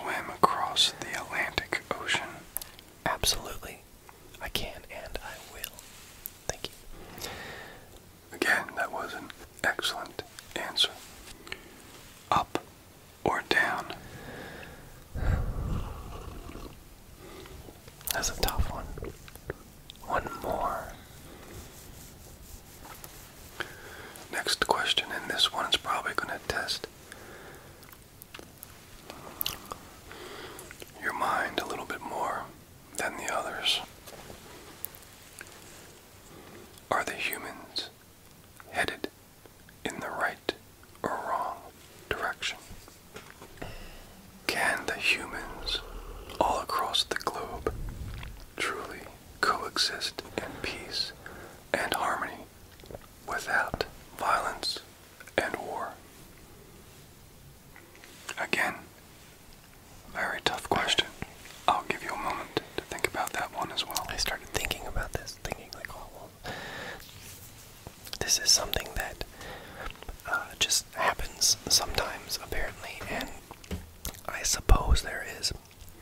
swim across the Atlantic Ocean? Absolutely. I can and I will. Thank you. Again, that was an excellent answer. Up or down? That's a tough one. One more. Next question, and this one is probably going to test your mind a little bit more than the others. Are the humans headed in the right or wrong direction? Can the humans all across the globe truly coexist in peace and harmony without violence and war? Again, very tough question. I'll give you a moment to think about that one as well. I started thinking about this, thinking like, oh, well, this is something that just happens sometimes, apparently, and I suppose there is.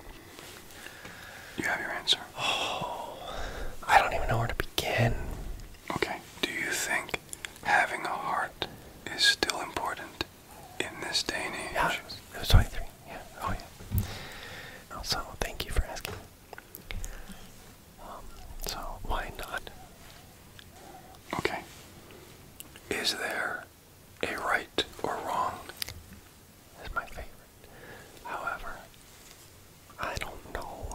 You have your answer. Oh, I don't even know where to begin. Okay. Do you think having a heart is still important in this day and age? Yeah, it was 23. Yeah. Oh, yeah. Also, thank you for asking. So, why not? Okay. Is there a right or wrong? Is my favorite. However, I don't know.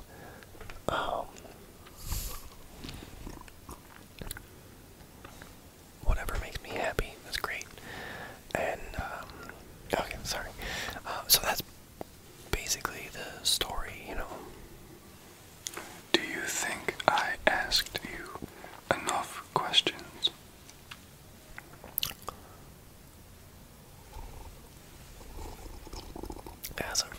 Whatever makes me happy is great. And, okay, sorry. So that's basically the story, you know. Do you think I asked you enough questions? As of,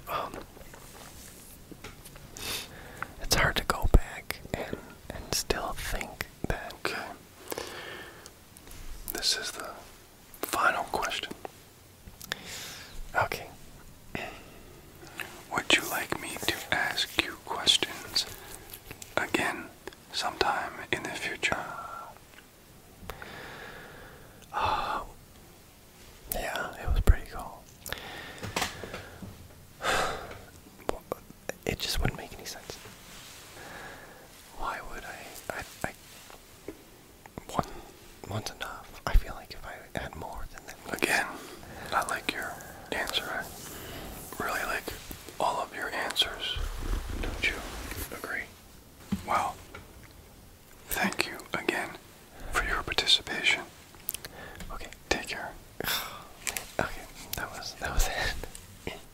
it's hard to go back and still think that. Okay. This is the final question. Okay. Would you like me to ask you questions again sometime in the future? Yeah, it was pretty cool. It just wouldn't make any sense.